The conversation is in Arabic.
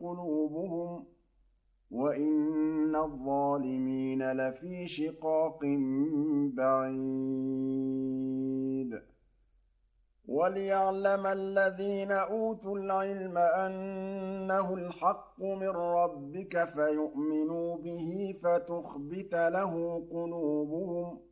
قُلُوبُهُمْ ۗ وَإِنَّ الظَّالِمِينَ لَفِي شِقَاقٍ بَعِيدٍ وَلِيَعْلَمَ الَّذِينَ أُوتُوا الْعِلْمَ أَنَّهُ الْحَقُّ مِن رَّبِّكَ فَيُؤْمِنُوا بِهِ فَتُخْبِتَ لَهُ قُلُوبُهُمْ